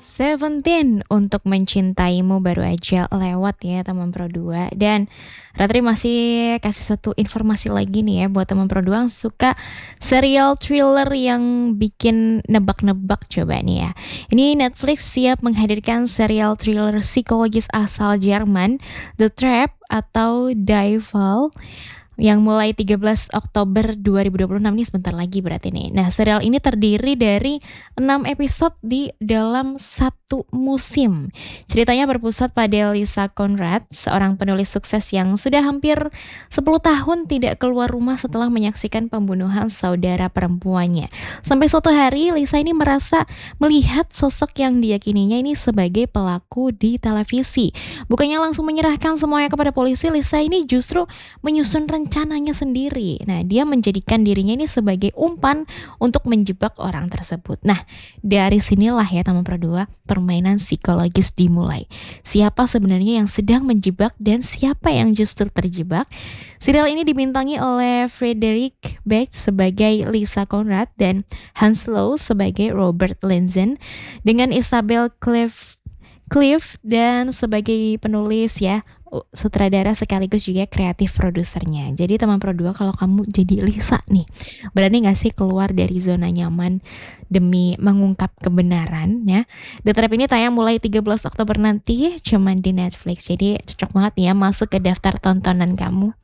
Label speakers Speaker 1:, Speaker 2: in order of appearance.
Speaker 1: Seventeen untuk Mencintaimu baru aja lewat ya teman Pro 2 dan Ratri masih kasih satu informasi lagi nih ya buat teman Pro 2 yang suka serial thriller yang bikin nebak-nebak coba nih ya. Ini Netflix siap menghadirkan serial thriller psikologis asal Jerman The Trap atau Die Fall yang mulai 13 Oktober 2026 nih sebentar lagi berarti nih. Nah, serial ini terdiri dari 6 episode di dalam satu musim. Ceritanya berpusat pada Lisa Conrad, seorang penulis sukses yang sudah hampir 10 tahun tidak keluar rumah setelah menyaksikan pembunuhan saudara perempuannya. Sampai suatu hari Lisa ini merasa melihat sosok yang diyakininya ini sebagai pelaku di televisi. Bukannya langsung menyerahkan semuanya kepada polisi, Lisa ini justru menyusun rencananya sendiri. Nah, dia menjadikan dirinya ini sebagai umpan untuk menjebak orang tersebut. Nah, dari sinilah ya teman Pro 2, permainan psikologis dimulai. Siapa sebenarnya yang sedang menjebak dan siapa yang justru terjebak? Serial ini dibintangi oleh Frederick Beck sebagai Lisa Conrad dan Hans Lowe sebagai Robert Linzen dengan Isabel Cliff dan sebagai penulis ya, sutradara sekaligus juga kreatif produsernya. Jadi teman Pro 2, kalau kamu jadi Lisa nih, berani gak sih keluar dari zona nyaman demi mengungkap kebenaran ya? The Trap ini tayang mulai 13 Oktober nanti cuman di Netflix. Jadi cocok banget nih ya masuk ke daftar tontonan kamu.